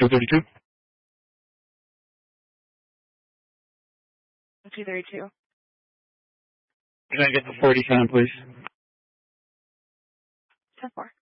232. 232. Can I get the 47, please? 10-4.